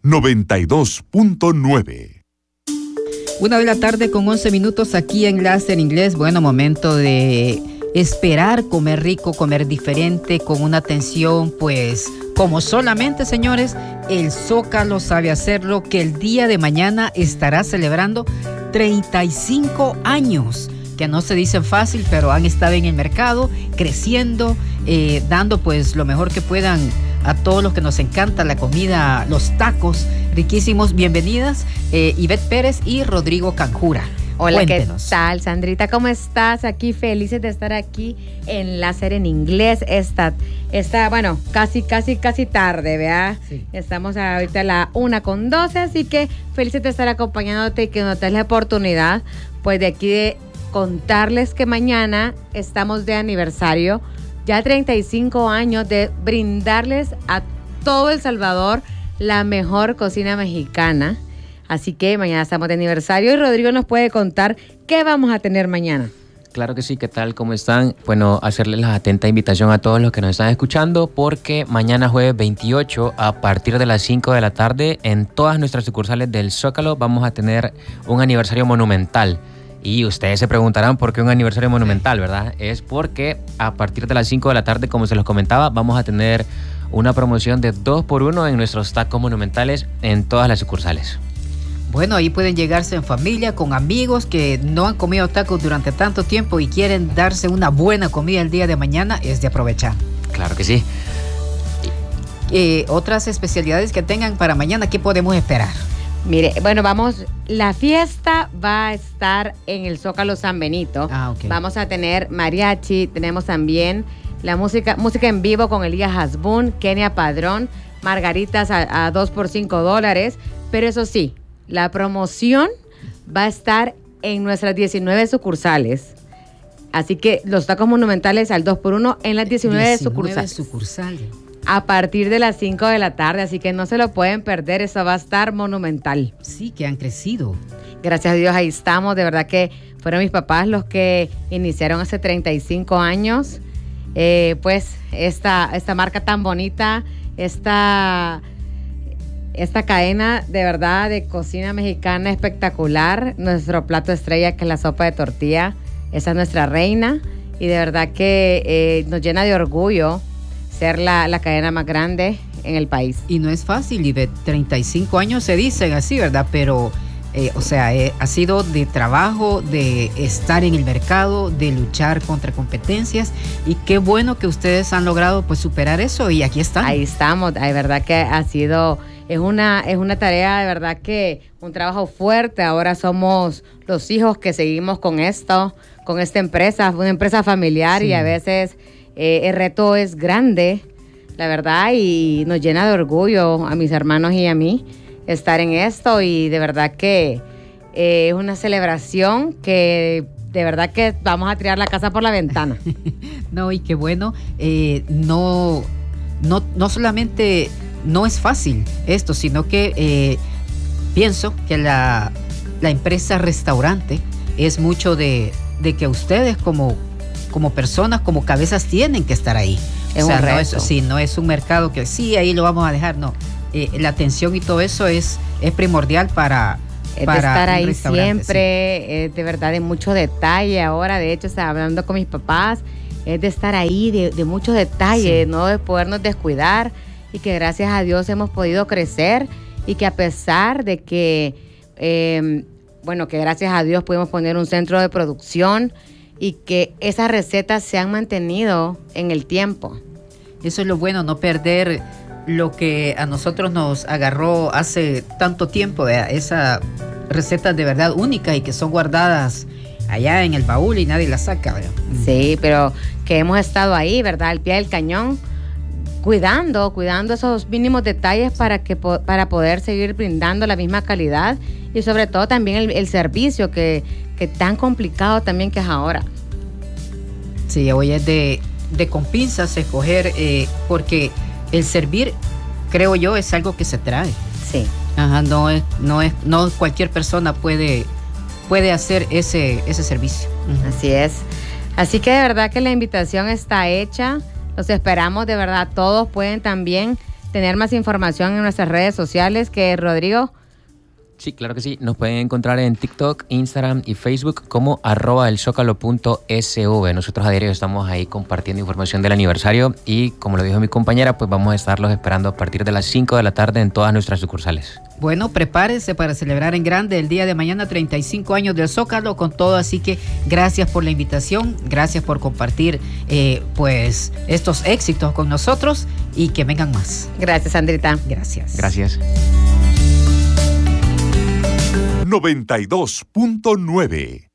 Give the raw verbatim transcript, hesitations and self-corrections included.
noventa y dos punto nueve. Una de la tarde con once minutos aquí en Enlace en Inglés. Bueno, momento de esperar comer rico, comer diferente, con una atención pues como solamente, señores, el Zócalo sabe hacerlo, que el día de mañana estará celebrando treinta y cinco años, que no se dicen fácil, pero han estado en el mercado, creciendo, eh, dando pues lo mejor que puedan a todos los que nos encanta la comida, los tacos riquísimos. Bienvenidas, eh, Ivette Pérez y Rodrigo Canjura. Hola, Cuéntenos. ¿qué tal, Sandrita? ¿Cómo estás? Aquí felices de estar aquí en Láser en Inglés. Esta, esta, bueno, casi, casi, casi tarde, ¿verdad? Sí. Estamos ahorita a la una con doce, así que felices de estar acompañándote y que nos des la oportunidad, pues, de aquí de contarles que mañana estamos de aniversario, ya treinta y cinco años de brindarles a todo El Salvador la mejor cocina mexicana. Así que mañana estamos de aniversario y Rodrigo nos puede contar qué vamos a tener mañana. Claro que sí, ¿qué tal? ¿Cómo están? Bueno, hacerles la atenta invitación a todos los que nos están escuchando, porque mañana jueves veintiocho, a partir de las cinco de la tarde, en todas nuestras sucursales del Zócalo vamos a tener un aniversario monumental. Y ustedes se preguntarán por qué un aniversario monumental, ¿verdad? Es porque a partir de las cinco de la tarde, como se los comentaba, vamos a tener una promoción de dos por uno en nuestros tacos monumentales en todas las sucursales. Bueno, ahí pueden llegarse en familia, con amigos que no han comido tacos durante tanto tiempo y quieren darse una buena comida el día de mañana, es de aprovechar. Claro que sí. Eh, otras especialidades que tengan para mañana, ¿qué podemos esperar? Mire, bueno, vamos, la fiesta va a estar en el Zócalo San Benito. Ah, ok. Vamos a tener mariachi, tenemos también la música, música en vivo con Elías Hasbún, Kenia Padrón, margaritas a, a dos por cinco dólares, pero eso sí, la promoción va a estar en nuestras diecinueve sucursales. Así que los tacos monumentales al dos por uno en las diecinueve, diecinueve sucursales. sucursales. A partir de las cinco de la tarde, así que no se lo pueden perder, eso va a estar monumental. Sí, que han crecido. Gracias a Dios, ahí estamos. De verdad que fueron mis papás los que iniciaron hace treinta y cinco años. Eh, pues esta, esta marca tan bonita, esta... Esta cadena de verdad de cocina mexicana espectacular. Nuestro plato estrella, que es la sopa de tortilla, esa es nuestra reina. Y de verdad que eh, nos llena de orgullo ser la, la cadena más grande en el país. Y no es fácil, y de treinta y cinco años se dicen así, ¿verdad? Pero, eh, o sea, eh, ha sido de trabajo, de estar en el mercado, de luchar contra competencias. Y qué bueno que ustedes han logrado pues superar eso y aquí están. Ahí estamos, de verdad que ha sido... Es una, es una tarea de verdad que un trabajo fuerte. Ahora somos los hijos que seguimos con esto, con esta empresa, una empresa familiar, sí. Y a veces eh, el reto es grande, la verdad, y nos llena de orgullo a mis hermanos y a mí estar en esto. Y de verdad que eh, es una celebración que de verdad que vamos a tirar la casa por la ventana. No, y qué bueno, eh, no, no, no solamente... No es fácil esto, sino que eh, pienso que la, la empresa restaurante es mucho de, de que ustedes como, como personas, como cabezas, tienen que estar ahí. Es o sea, un reto. No es, sí, no es un mercado que sí, ahí lo vamos a dejar, no. Eh, la atención y todo eso es, es primordial para... Es para de estar ahí siempre, sí. Es de verdad de mucho detalle. Ahora, de hecho, estaba hablando con mis papás, es de estar ahí de, de mucho detalle, sí. No de podernos descuidar. Y que gracias a Dios hemos podido crecer y que a pesar de que, eh, bueno, que gracias a Dios pudimos poner un centro de producción y que esas recetas se han mantenido en el tiempo. Eso es lo bueno, no perder lo que a nosotros nos agarró hace tanto tiempo, ¿verdad? Esas recetas de verdad únicas y que son guardadas allá en el baúl y nadie las saca, ¿verdad? Sí, pero que hemos estado ahí, ¿verdad? Al pie del cañón. Cuidando, cuidando esos mínimos detalles para que para poder seguir brindando la misma calidad y sobre todo también el, el servicio que, que tan complicado también que es ahora. Sí, hoy es de, de con pinzas escoger, eh, porque el servir, creo yo, es algo que se trae. Sí. Ajá, no es, no es, no cualquier persona puede, puede hacer ese, ese servicio. Uh-huh. Así es. Así que de verdad que la invitación está hecha. Los esperamos, de verdad, todos pueden también tener más información en nuestras redes sociales, que Rodrigo. Sí, claro que sí. Nos pueden encontrar en TikTok, Instagram y Facebook como arroba elzocalo.sv. Nosotros a diario estamos ahí compartiendo información del aniversario y, como lo dijo mi compañera, pues vamos a estarlos esperando a partir de las cinco de la tarde en todas nuestras sucursales. Bueno, prepárese para celebrar en grande el día de mañana, treinta y cinco años del Zócalo con todo, así que gracias por la invitación, gracias por compartir eh, pues estos éxitos con nosotros y que vengan más. Gracias, Sandrita. Gracias. Gracias. noventa y dos punto nueve